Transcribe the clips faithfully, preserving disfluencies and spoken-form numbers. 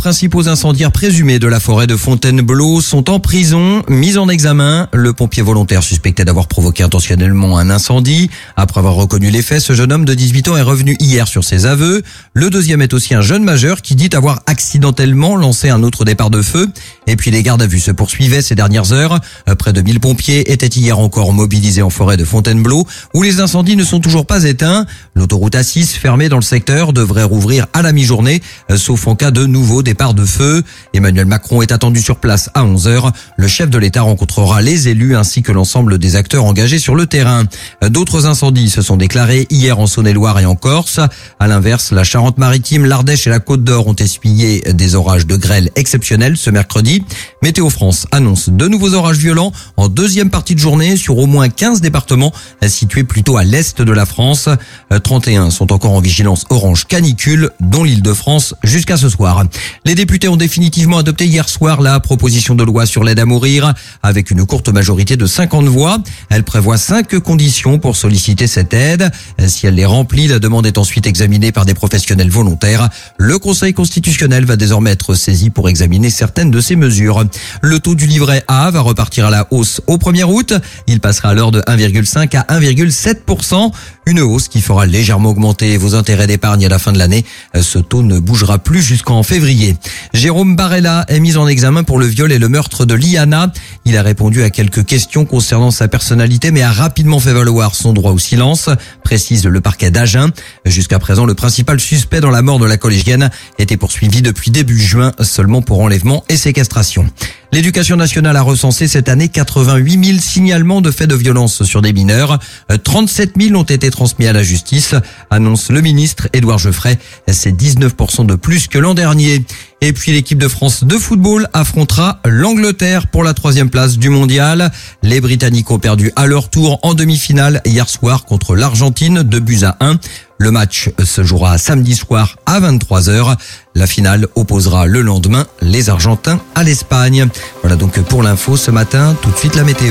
principaux incendiaires présumés de la forêt de Fontainebleau sont en prison, mis en examen. Le pompier volontaire suspecté d'avoir provoqué intentionnellement un incendie. Après avoir reconnu les faits, ce jeune homme de dix-huit ans est revenu hier sur ses aveux. Le deuxième est aussi un jeune majeur qui dit avoir accidentellement lancé un autre départ de feu. Et puis les gardes à vue se poursuivaient ces dernières heures. Près de mille pompiers étaient hier encore mobilisés en forêt de Fontainebleau, où les incendies ne sont toujours pas éteints. L'autoroute A six fermée dans le secteur devrait rouvrir à la mi-journée, sauf en cas de nouveau départ de feu. Emmanuel Macron est attendu sur place à onze heures. Le chef de l'État rencontrera les élus ainsi que l'ensemble des acteurs engagés sur le terrain. D'autres incendies se sont déclarés hier en Saône-et-Loire et en Corse. À l'inverse, la Charente-Maritime, l'Ardèche et la Côte d'Or ont essuyé des orages de grêle exceptionnels ce mercredi. Météo France annonce de nouveaux orages violents en deuxième partie de journée sur au moins quinze départements situés plutôt à l'est de la France. trente et un sont encore en vigilance orange canicule, dont l'Île-de-France jusqu'à ce soir. Les députés ont définitivement adopté hier soir la proposition de loi sur l'aide à mourir avec une courte majorité de cinquante voix. Elle prévoit cinq conditions pour solliciter cette aide. Si elle les remplit, la demande est ensuite examinée par des professionnels volontaires. Le Conseil constitutionnel va désormais être saisi pour examiner certaines de ces mesures. Le taux du livret A va repartir à la hausse au premier août. Il passera alors de un virgule cinq à un virgule sept pour cent. Une hausse qui fera légèrement augmenter vos intérêts d'épargne à la fin de l'année. Ce taux ne bougera plus jusqu'en février. Jérôme Barella est mis en examen pour le viol et le meurtre de Liana. Il a répondu à quelques questions concernant sa personnalité, mais a rapidement fait valoir son droit au silence, précise le parquet d'Agen. Jusqu'à présent, le principal suspect dans la mort de la collégienne était poursuivi depuis début juin seulement pour enlèvement et séquestration. L'éducation nationale a recensé cette année quatre-vingt-huit mille signalements de faits de violence sur des mineurs. trente-sept mille ont été transmis à la justice, annonce le ministre Édouard Geoffrey. C'est dix-neuf pour cent de plus que l'an dernier. Et puis l'équipe de France de football affrontera l'Angleterre pour la troisième place du mondial. Les Britanniques ont perdu à leur tour en demi-finale hier soir contre l'Argentine, deux buts à un. Le match se jouera samedi soir à vingt-trois heures. La finale opposera le lendemain les Argentins à l'Espagne. Voilà donc pour l'info ce matin. Tout de suite la météo.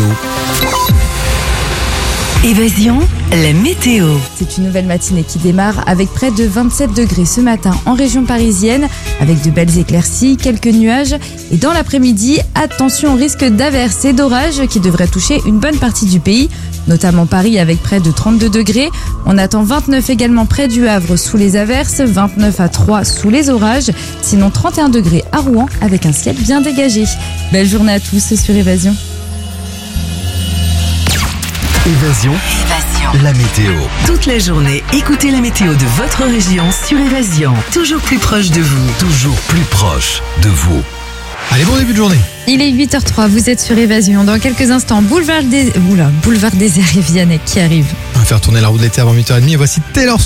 Évasion, la météo. C'est une nouvelle matinée qui démarre avec près de vingt-sept degrés ce matin en région parisienne, avec de belles éclaircies, quelques nuages. Et dans l'après-midi, attention au risque d'averses et d'orages qui devraient toucher une bonne partie du pays, notamment Paris avec près de trente-deux degrés. On attend vingt-neuf également près du Havre sous les averses, vingt-neuf à Troyes sous les orages, sinon trente et un degrés à Rouen avec un ciel bien dégagé. Belle journée à tous sur Évasion. Évasion, Évasion. la météo. Toute la journée, écoutez la météo de votre région sur Évasion. Toujours plus proche de vous. Toujours plus proche de vous. Allez, bon début de journée. Il est huit heures zéro trois, vous êtes sur Évasion. Dans quelques instants, boulevard des, Oula, boulevard des Airs et Vianney qui arrive. On va faire tourner la roue de l'été avant huit heures trente et voici Taylor